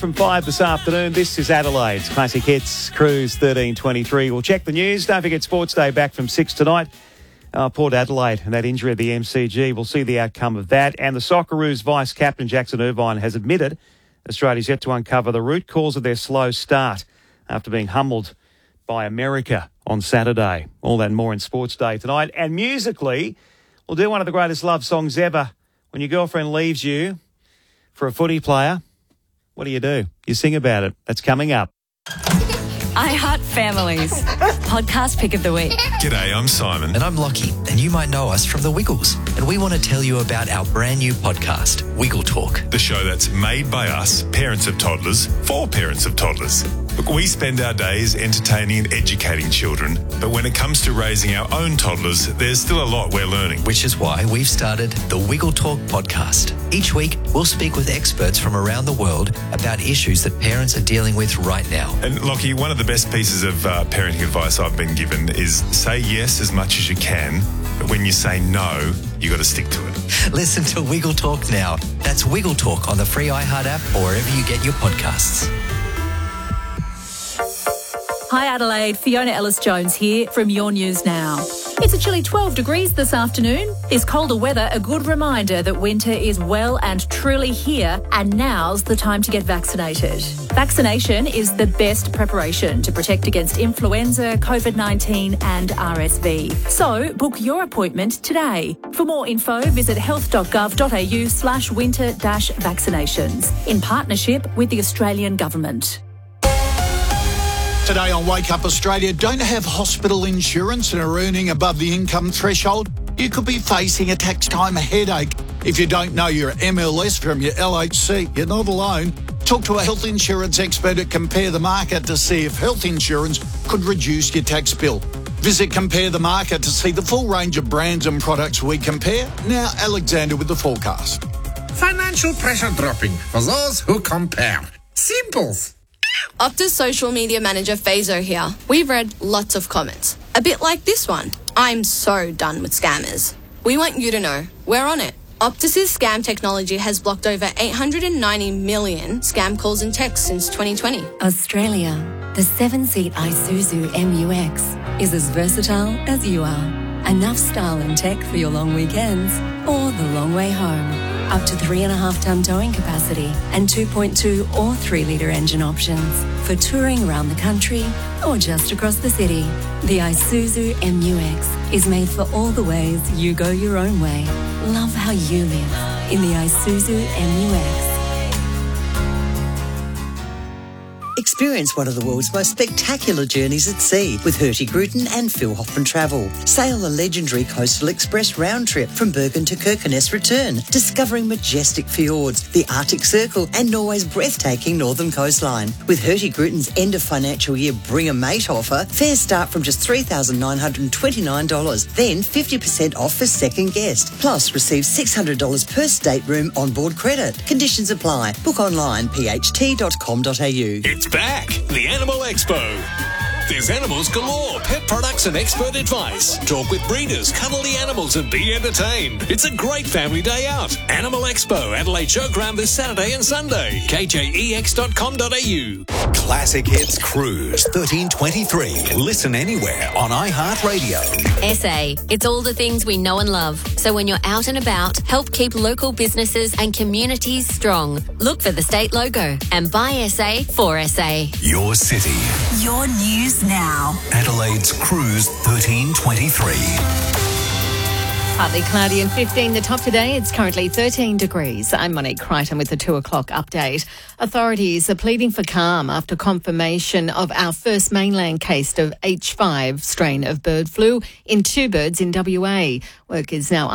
From 5 this afternoon, this is Adelaide's Classic Hits Cruise 1323. We'll check the news. Don't forget Sports Day back from 6 tonight. Port Adelaide and that injury at the MCG. We'll see the outcome of that. And the Socceroos vice-captain Jackson Irvine has admitted Australia's yet to uncover the root cause of their slow start after being humbled by America on Saturday. All that and more in Sports Day tonight. And musically, we'll do one of the greatest love songs ever. When your girlfriend leaves you for a footy player, what do? You sing about it. That's coming up. iHeart Families. Podcast pick of the week. G'day, I'm Simon. And I'm Lockie, and you might know us from The Wiggles. And we want to tell you about our brand new podcast, Wiggle Talk. The show that's made by us, parents of toddlers, for parents of toddlers. Look, we spend our days entertaining and educating children, but when it comes to raising our own toddlers, there's still a lot we're learning. Which is why we've started the Wiggle Talk podcast. Each week, we'll speak with experts from around the world about issues that parents are dealing with right now. And Lockie, one of the best pieces of parenting advice I've been given is say yes as much as you can, but when you say no, you got to stick to it. Listen to Wiggle Talk now. That's Wiggle Talk on the free iHeart app or wherever you get your podcasts. Hi Adelaide, Fiona Ellis-Jones here from Your News Now. It's a chilly 12 degrees this afternoon. This colder weather, a good reminder that winter is well and truly here, and now's the time to get vaccinated. Vaccination is the best preparation to protect against influenza, COVID-19 and RSV. So book your appointment today. For more info, visit health.gov.au/winter-vaccinations in partnership with the Australian Government. Today on Wake Up Australia, don't have hospital insurance and are earning above the income threshold? You could be facing a tax time headache. If you don't know your MLS from your LHC, you're not alone. Talk to a health insurance expert at Compare the Market to see if health insurance could reduce your tax bill. Visit Compare the Market to see the full range of brands and products we compare. Now, Alexander with the forecast. Financial pressure dropping for those who compare. Simples. Optus social media manager Fazo here. We've read lots of comments. A bit like this one. I'm so done with scammers. We want you to know we're on it. Optus's scam technology has blocked over 890 million scam calls and texts since 2020. Australia, the 7-seat Isuzu MUX is as versatile as you are. Enough style and tech for your long weekends or the long way home. Up to 3.5-ton towing capacity and 2.2 or 3-litre engine options for touring around the country or just across the city. The Isuzu MUX is made for all the ways you go your own way. Love how you live in the Isuzu MUX. Experience one of the world's most spectacular journeys at sea with Hurtigruten and Phil Hoffman Travel. Sail the legendary Coastal Express round trip from Bergen to Kirkenes return, discovering majestic fjords, the Arctic Circle and Norway's breathtaking northern coastline. With Hurtigruten's end of financial year Bring a Mate offer, fares start from just $3,929, then 50% off for second guest. Plus, receive $600 per stateroom onboard credit. Conditions apply. Book online, pht.com.au. It's back, the Animal Expo. There's animals galore, pet products and expert advice. Talk with breeders, cuddle the animals and be entertained. It's a great family day out. Animal Expo, Adelaide Showground this Saturday and Sunday. kjex.com.au. Classic Hits Cruise 1323. Listen anywhere on iHeartRadio. SA, it's all the things we know and love. So when you're out and about, help keep local businesses and communities strong. Look for the state logo and buy SA for SA. Your city. Your News Now. Adelaide's Cruise 1323. Partly cloudy and 15 the top today. It's currently 13 degrees. I'm Monique Crichton with the 2 o'clock update. Authorities are pleading for calm after confirmation of our first mainland case of H5 strain of bird flu in 2 birds in WA. Work is now